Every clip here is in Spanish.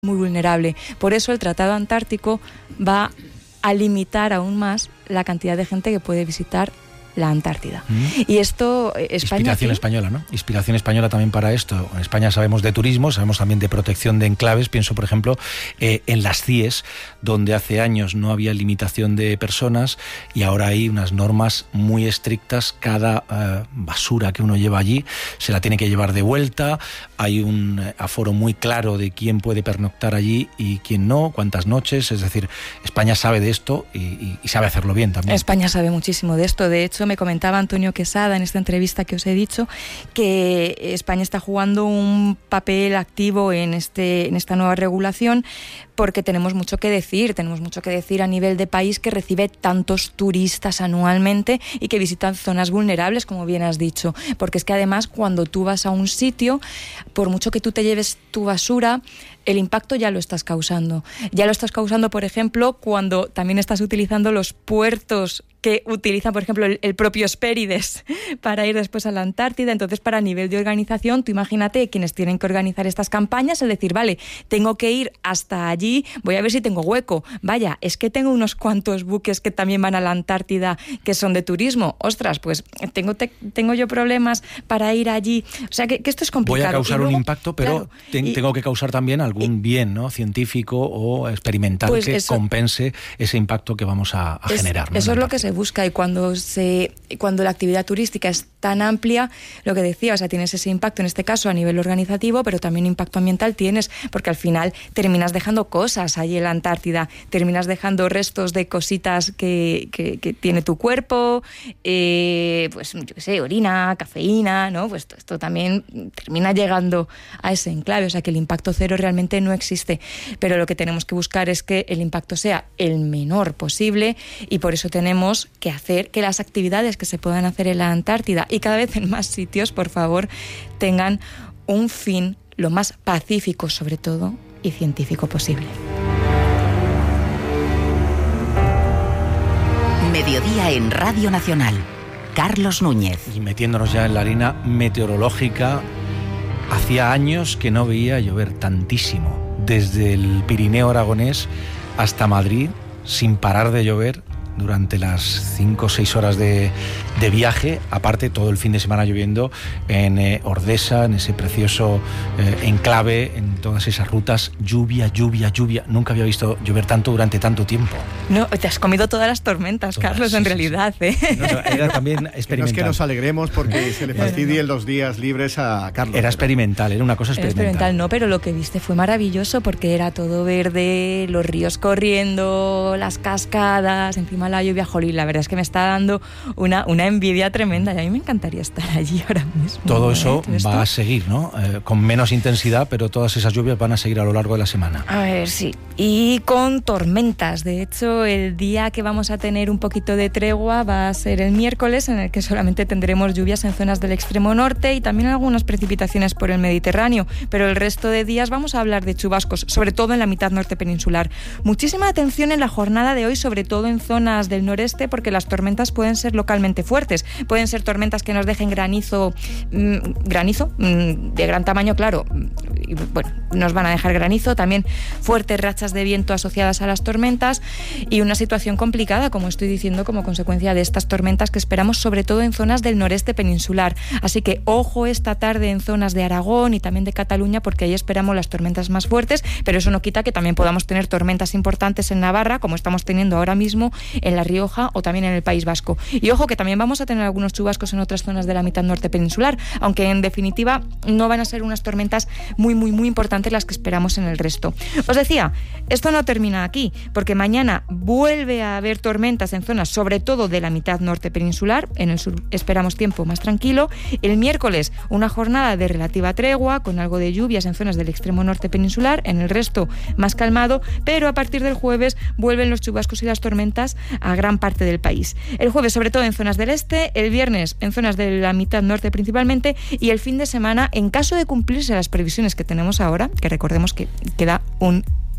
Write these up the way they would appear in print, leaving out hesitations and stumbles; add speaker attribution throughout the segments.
Speaker 1: muy vulnerable. Por eso el Tratado Antártico va a limitar aún más la cantidad de gente que puede visitar la Antártida. Y esto, España...
Speaker 2: Inspiración española, ¿no? Inspiración española también para esto. En España sabemos de turismo, sabemos también de protección de enclaves. Pienso, por ejemplo, en las CIES, donde hace años no había limitación de personas y ahora hay unas normas muy estrictas. Cada basura que uno lleva allí se la tiene que llevar de vuelta. Hay un aforo muy claro de quién puede pernoctar allí y quién no, cuántas noches. Es decir, España sabe de esto y sabe hacerlo bien también.
Speaker 1: España sabe muchísimo de esto. De hecho, me comentaba Antonio Quesada en esta entrevista que os he dicho que España está jugando un papel activo en esta nueva regulación porque tenemos mucho que decir a nivel de país que recibe tantos turistas anualmente y que visitan zonas vulnerables, como bien has dicho, porque es que además cuando tú vas a un sitio, por mucho que tú te lleves tu basura, el impacto ya lo estás causando. Ya lo estás causando, por ejemplo, cuando también estás utilizando los puertos que utiliza, por ejemplo, el propio Hespérides para ir después a la Antártida. Entonces, para nivel de organización, tú imagínate quienes tienen que organizar estas campañas, es decir, vale, tengo que ir hasta allí, voy a ver si tengo hueco. Vaya, es que tengo unos cuantos buques que también van a la Antártida que son de turismo. Ostras, pues tengo yo problemas para ir allí. O sea, que esto es complicado.
Speaker 2: Voy a causar
Speaker 1: luego,
Speaker 2: un impacto, pero claro, tengo que causar también algún bien, ¿no?, científico o experimental, pues que compense ese impacto que vamos a generar, ¿no?
Speaker 1: Eso es lo que se busca, y cuando la actividad turística es tan amplia, lo que decía, o sea, tienes ese impacto en este caso a nivel organizativo, pero también impacto ambiental tienes, porque al final terminas dejando cosas allí en la Antártida, terminas dejando restos de cositas que tiene tu cuerpo, pues yo qué sé, orina, cafeína, ¿no? Pues esto también termina llegando a ese enclave, o sea que el impacto cero realmente no existe, pero lo que tenemos que buscar es que el impacto sea el menor posible, y por eso tenemos que hacer que las actividades que se puedan hacer en la Antártida y cada vez en más sitios, por favor, tengan un fin lo más pacífico, sobre todo, y científico posible.
Speaker 3: Mediodía en Radio Nacional. Carlos Núñez.
Speaker 2: Y metiéndonos ya en la harina meteorológica, hacía años que no veía llover tantísimo. Desde el Pirineo aragonés hasta Madrid, sin parar de llover durante las 5 o 6 horas de viaje, aparte todo el fin de semana lloviendo en Ordesa, en ese precioso enclave, en todas esas rutas, lluvia. Nunca había visto llover tanto durante tanto tiempo.
Speaker 1: No, te has comido todas las tormentas, todas, Carlos, en realidad.
Speaker 2: Sí. No, era también experimental.
Speaker 4: No es que nos alegremos porque se le fastidien los días libres a Carlos.
Speaker 2: Era experimental, era una cosa experimental.
Speaker 1: No, pero lo que viste fue maravilloso porque era todo verde, los ríos corriendo, las cascadas, encima la lluvia. Jolín, la verdad es que me está dando una envidia tremenda y a mí me encantaría estar allí ahora mismo.
Speaker 2: Todo eso va a seguir, ¿no? Con menos intensidad, pero todas esas lluvias van a seguir a lo largo de la semana.
Speaker 1: A ver, sí. Y con tormentas. De hecho, el día que vamos a tener un poquito de tregua va a ser el miércoles, en el que solamente tendremos lluvias en zonas del extremo norte y también algunas precipitaciones por el Mediterráneo, pero el resto de días vamos a hablar de chubascos, sobre todo en la mitad norte peninsular. Muchísima atención en la jornada de hoy, sobre todo en zonas del noreste, porque las tormentas pueden ser localmente fuertes. Pueden ser tormentas que nos dejen granizo de gran tamaño, claro. Y, bueno, nos van a dejar granizo, también fuertes rachas de viento asociadas a las tormentas y una situación complicada, como estoy diciendo, como consecuencia de estas tormentas que esperamos sobre todo en zonas del noreste peninsular. Así que ojo esta tarde en zonas de Aragón y también de Cataluña, porque ahí esperamos las tormentas más fuertes, pero eso no quita que también podamos tener tormentas importantes en Navarra, como estamos teniendo ahora mismo en La Rioja o también en el País Vasco. Y ojo que también vamos a tener algunos chubascos en otras zonas de la mitad norte peninsular, aunque en definitiva no van a ser unas tormentas muy importantes las que esperamos en el resto. Os decía, esto no termina aquí, porque mañana vuelve a haber tormentas en zonas sobre todo de la mitad norte peninsular. En el sur esperamos tiempo más tranquilo. El miércoles una jornada de relativa tregua con algo de lluvias en zonas del extremo norte peninsular, en el resto más calmado, pero a partir del jueves vuelven los chubascos y las tormentas a gran parte del país. El jueves sobre todo en zonas del este, el viernes en zonas de la mitad norte principalmente, y el fin de semana, en caso de cumplirse las previsiones que tenemos ahora, que recordemos que queda un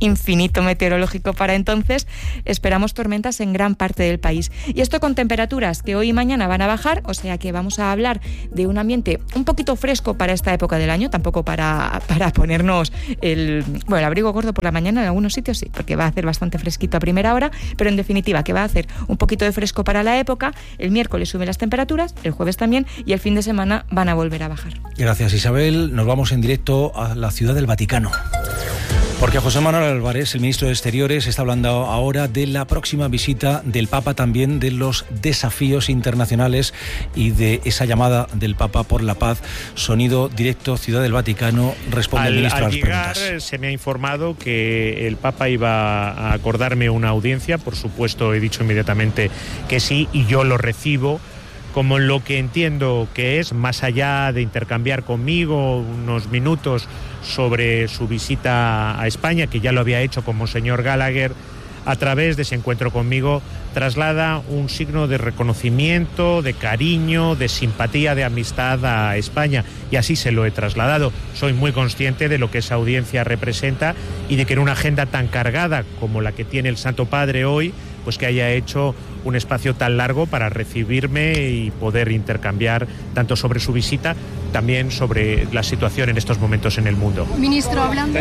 Speaker 1: infinito meteorológico para entonces, esperamos tormentas en gran parte del país. Y esto con temperaturas que hoy y mañana van a bajar, o sea que vamos a hablar de un ambiente un poquito fresco para esta época del año, tampoco para ponernos el abrigo gordo por la mañana, en algunos sitios sí, porque va a hacer bastante fresquito a primera hora, pero en definitiva que va a hacer un poquito de fresco para la época. El miércoles suben las temperaturas, el jueves también, y el fin de semana van a volver a bajar.
Speaker 2: Gracias, Isabel. Nos vamos en directo a la Ciudad del Vaticano. Porque José Manuel Álvarez, el ministro de Exteriores, está hablando ahora de la próxima visita del Papa, también de los desafíos internacionales y de esa llamada del Papa por la paz. Sonido directo, Ciudad del Vaticano, responde el ministro a las preguntas.
Speaker 5: Al llegar se me ha informado que el Papa iba a acordarme una audiencia. Por supuesto, he dicho inmediatamente que sí, y yo lo recibo como lo que entiendo que es, más allá de intercambiar conmigo unos minutos sobre su visita a España, que ya lo había hecho con Monseñor Gallagher. A través de ese encuentro conmigo traslada un signo de reconocimiento, de cariño, de simpatía, de amistad a España, y así se lo he trasladado. Soy muy consciente de lo que esa audiencia representa y de que en una agenda tan cargada como la que tiene el Santo Padre hoy, pues que haya hecho un espacio tan largo para recibirme y poder intercambiar tanto sobre su visita, también sobre la situación en estos momentos en el mundo.
Speaker 6: Ministro, hablando...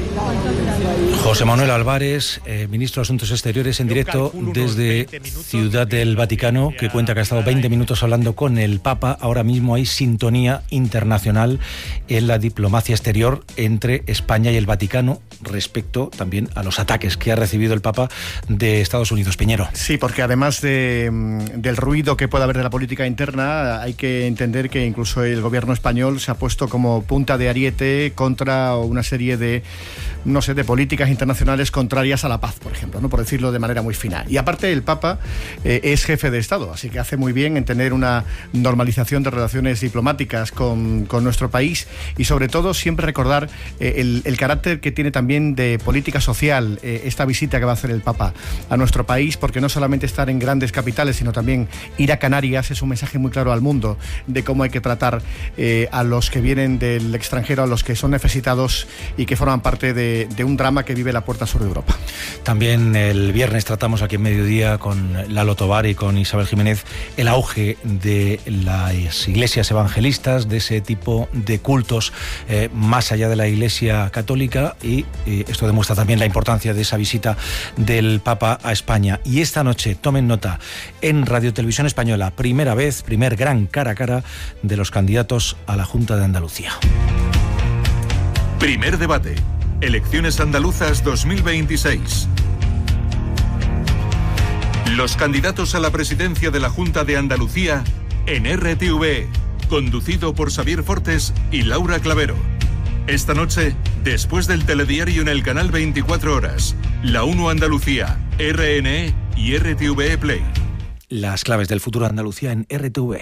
Speaker 2: José Manuel Álvarez, ministro de Asuntos Exteriores, en directo desde Ciudad del Vaticano, que cuenta que ha estado 20 minutos hablando con el Papa. Ahora mismo hay sintonía internacional en la diplomacia exterior entre España y el Vaticano respecto también a los ataques que ha recibido el Papa de Estados Unidos. Piñero.
Speaker 4: Sí, porque además del ruido que pueda haber de la política interna, hay que entender que incluso el gobierno español se ha puesto como punta de ariete contra una serie de políticas internacionales contrarias a la paz, por ejemplo, ¿no? Por decirlo de manera muy fina. Y aparte el Papa es jefe de Estado, así que hace muy bien en tener una normalización de relaciones diplomáticas con nuestro país, y sobre todo siempre recordar el carácter que tiene también de política social esta visita que va a hacer el Papa a nuestro país, porque no solamente estar en grandes capitales, sino también ir a Canarias es un mensaje muy claro al mundo de cómo hay que tratar a los que vienen del extranjero, a los que son necesitados y que forman parte de un drama que vive la Puerta Sur de Europa.
Speaker 2: También el viernes tratamos aquí en Mediodía con Lalo Tobar y con Isabel Jiménez el auge de las iglesias evangelistas, de ese tipo de cultos más allá de la Iglesia católica, y esto demuestra también la importancia de esa visita del Papa a España. Y esta noche, tomen nota, en Radio Televisión Española, primer gran cara a cara de los candidatos a la Junta de Andalucía.
Speaker 7: Primer debate. Elecciones andaluzas 2026. Los candidatos a la presidencia de la Junta de Andalucía en RTV, conducido por Xavier Fortes y Laura Clavero. Esta noche, después del telediario en el canal 24 Horas, La 1 Andalucía, RNE y RTV Play.
Speaker 2: Las claves del futuro de Andalucía en RTV.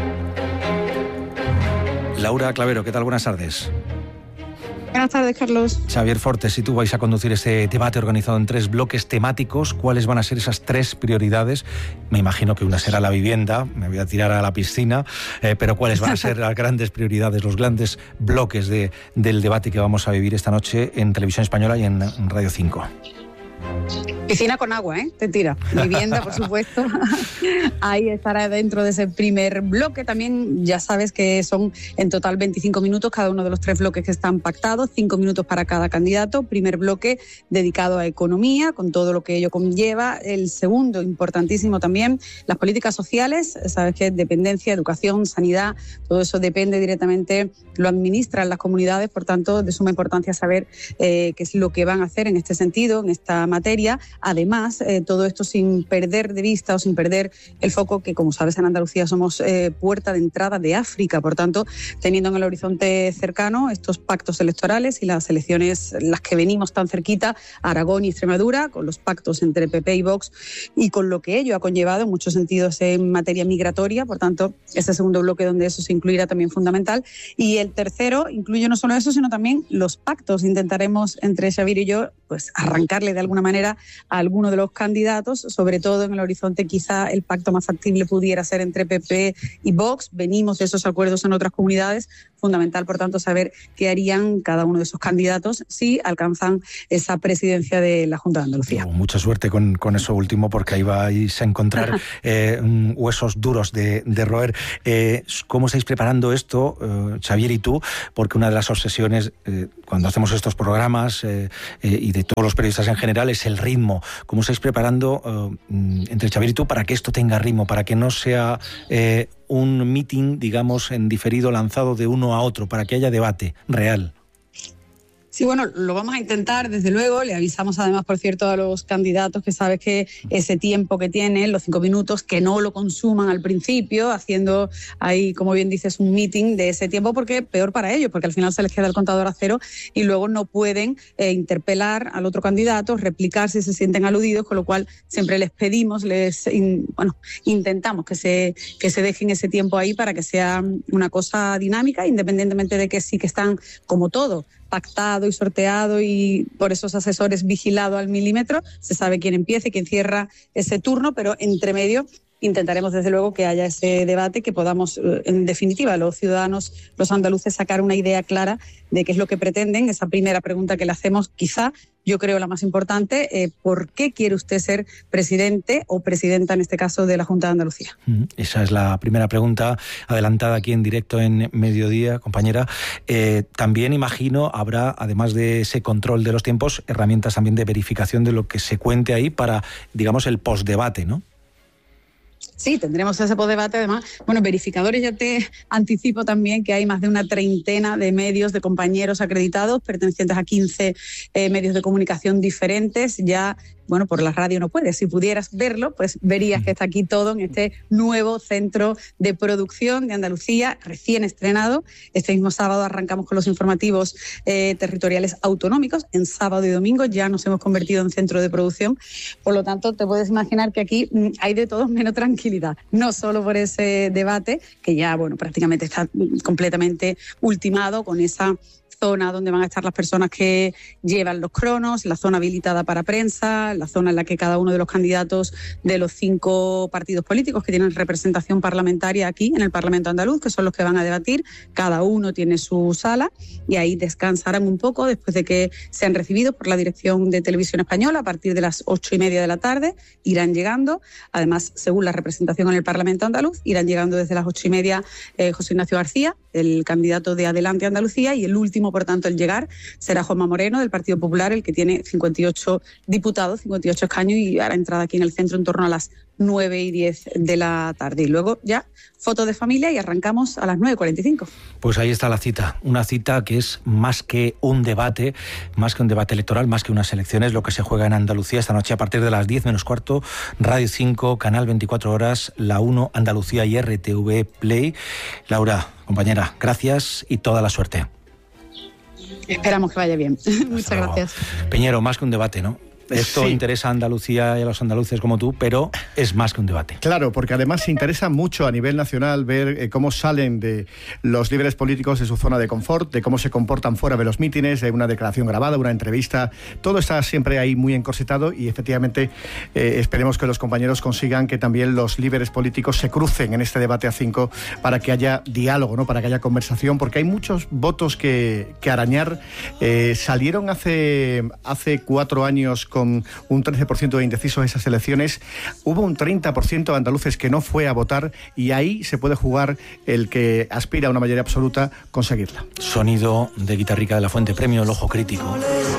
Speaker 2: Laura Clavero, ¿qué tal? Buenas tardes.
Speaker 6: Buenas tardes, Carlos.
Speaker 2: Xavier Fortes, y tú vais a conducir este debate organizado en 3 bloques temáticos. ¿Cuáles van a ser esas 3 prioridades? Me imagino que una será la vivienda, me voy a tirar a la piscina, pero ¿cuáles van a ser las grandes prioridades, los grandes bloques del debate que vamos a vivir esta noche en Televisión Española y en Radio 5?
Speaker 6: Piscina con agua, te tira. Vivienda, por supuesto. Ahí estará dentro de ese primer bloque. También ya sabes que son en total 25 minutos cada uno de los 3 bloques que están pactados, 5 minutos para cada candidato. Primer bloque dedicado a economía, con todo lo que ello conlleva. El segundo, importantísimo también, las políticas sociales. Sabes que dependencia, educación, sanidad, todo eso depende directamente, lo administran las comunidades, por tanto, de suma importancia saber qué es lo que van a hacer en este sentido, en esta materia. Además, todo esto sin perder de vista o sin perder el foco que, como sabes, en Andalucía somos puerta de entrada de África. Por tanto, teniendo en el horizonte cercano estos pactos electorales y las elecciones, las que venimos tan cerquita, Aragón y Extremadura, con los pactos entre PP y Vox y con lo que ello ha conllevado en muchos sentidos en materia migratoria. Por tanto, ese segundo bloque donde eso se incluirá también fundamental. Y el tercero incluye no solo eso, sino también los pactos. Intentaremos, entre Xavier y yo, pues arrancarle de alguna manera a alguno de los candidatos, sobre todo en el horizonte quizá el pacto más factible pudiera ser entre PP y Vox. Venimos de esos acuerdos en otras comunidades, fundamental, por tanto, saber qué harían cada uno de esos candidatos si alcanzan esa presidencia de la Junta de Andalucía.
Speaker 2: Mucha suerte con eso último, porque ahí vais a encontrar huesos duros de roer. ¿Cómo estáis preparando esto, Xavier y tú? Porque una de las obsesiones cuando hacemos estos programas y de todos los periodistas en general es el ritmo. ¿Cómo estáis preparando entre Xavier y tú para que esto tenga ritmo, para que no sea un meeting, digamos, en diferido lanzado de uno a otro, para que haya debate real?
Speaker 6: Sí, bueno, lo vamos a intentar, desde luego. Le avisamos además, por cierto, a los candidatos que sabes que ese tiempo que tienen, los 5 minutos, que no lo consuman al principio, haciendo ahí, como bien dices, un meeting de ese tiempo, porque peor para ellos, porque al final se les queda el contador a cero y luego no pueden interpelar al otro candidato, replicar si se sienten aludidos, con lo cual siempre les pedimos, intentamos que se dejen ese tiempo ahí para que sea una cosa dinámica, independientemente de que sí que están, como todo, pactado y sorteado y por esos asesores vigilado al milímetro, se sabe quién empieza y quién cierra ese turno, pero entre medio intentaremos desde luego que haya ese debate, que podamos, en definitiva, los ciudadanos, los andaluces, sacar una idea clara de qué es lo que pretenden. Esa primera pregunta que le hacemos, quizá, yo creo la más importante, ¿por qué quiere usted ser presidente o presidenta, en este caso, de la Junta de Andalucía?
Speaker 2: Esa es la primera pregunta, adelantada aquí en directo en Mediodía, compañera. También, imagino, habrá, además de ese control de los tiempos, herramientas también de verificación de lo que se cuente ahí para, digamos, el postdebate, ¿no?
Speaker 6: Sí, tendremos ese debate. Además, bueno, verificadores, ya te anticipo también que hay más de una treintena de medios, de compañeros acreditados, pertenecientes a 15 medios de comunicación diferentes. Ya, bueno, por la radio no puedes. Si pudieras verlo, pues verías que está aquí todo en este nuevo centro de producción de Andalucía, recién estrenado. Este mismo sábado arrancamos con los informativos territoriales autonómicos. En sábado y domingo ya nos hemos convertido en centro de producción. Por lo tanto, te puedes imaginar que aquí hay de todo menos tranquilidad. No solo por ese debate, que ya, bueno, prácticamente está completamente ultimado, con esa zona donde van a estar las personas que llevan los cronos, la zona habilitada para prensa, la zona en la que cada uno de los candidatos de los 5 partidos políticos que tienen representación parlamentaria aquí en el Parlamento andaluz, que son los que van a debatir, cada uno tiene su sala y ahí descansarán un poco después de que sean recibidos por la Dirección de Televisión Española. A partir de las 8:30 de la tarde irán llegando, además, según la representación en el Parlamento andaluz, irán llegando desde las 8:30 José Ignacio García, el candidato de Adelante Andalucía, y el último, por tanto, el llegar será Juanma Moreno, del Partido Popular, el que tiene 58 diputados, 58 escaños, y hará entrada aquí en el centro en torno a las 9:10 de la tarde. Y luego ya foto de familia y arrancamos a las 9:45.
Speaker 2: Pues ahí está la cita, una cita que es más que un debate electoral, más que unas elecciones, lo que se juega en Andalucía esta noche a partir de las 10 menos cuarto, Radio 5, Canal 24 Horas, La 1, Andalucía y RTV Play. Laura, compañera, gracias y toda la suerte.
Speaker 6: Esperamos que vaya bien. Muchas gracias.
Speaker 2: Peñero, más que un debate, ¿no? Esto interesa a Andalucía y a los andaluces como tú, pero es más que un debate.
Speaker 4: Claro, porque además se interesa mucho a nivel nacional ver cómo salen de los líderes políticos de su zona de confort, de cómo se comportan fuera de los mítines, de una declaración grabada, una entrevista. Todo está siempre ahí muy encorsetado y efectivamente esperemos que los compañeros consigan que también los líderes políticos se crucen en este debate a 5 para que haya diálogo, ¿no? Para que haya conversación, porque hay muchos votos que arañar. Salieron hace 4 años con un 13% de indecisos esas elecciones. Hubo un 30% de andaluces que no fue a votar y ahí se puede jugar el que aspira a una mayoría absoluta, conseguirla.
Speaker 2: Sonido de Guitarrica de la Fuente, premio El Ojo Crítico.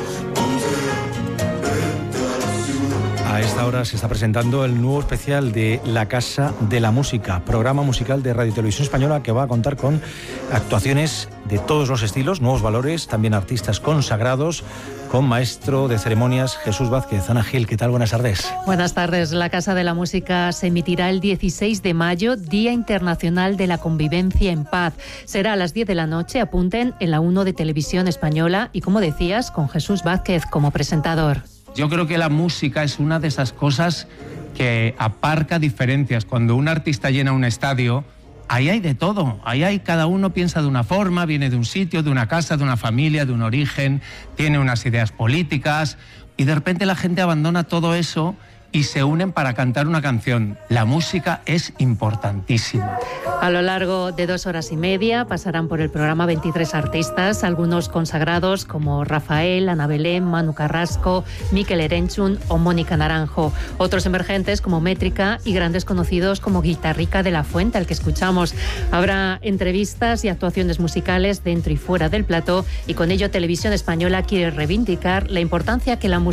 Speaker 2: A esta hora se está presentando el nuevo especial de La Casa de la Música, programa musical de Radio Televisión Española que va a contar con actuaciones de todos los estilos, nuevos valores, también artistas consagrados, con maestro de ceremonias Jesús Vázquez. Ana Gil, ¿qué tal? Buenas tardes.
Speaker 8: Buenas tardes. La Casa de la Música se emitirá el 16 de mayo, Día Internacional de la Convivencia en Paz. Será a las 10 de la noche, apunten, en la 1 de Televisión Española y, como decías, con Jesús Vázquez como presentador.
Speaker 9: Yo creo que la música es una de esas cosas que aparca diferencias. Cuando un artista llena un estadio, ahí hay de todo. Ahí hay, cada uno piensa de una forma, viene de un sitio, de una casa, de una familia, de un origen, tiene unas ideas políticas y de repente la gente abandona todo eso y se unen para cantar una canción. La música es importantísima.
Speaker 8: A lo largo de 2 horas y media pasarán por el programa 23 artistas, algunos consagrados como Rafael, Ana Belén, Manu Carrasco, Mikel Erenchun o Mónica Naranjo. Otros emergentes como Métrica y grandes conocidos como Guitarrica de la Fuente, al que escuchamos. Habrá entrevistas y actuaciones musicales dentro y fuera del plató, y con ello Televisión Española quiere reivindicar la importancia que la música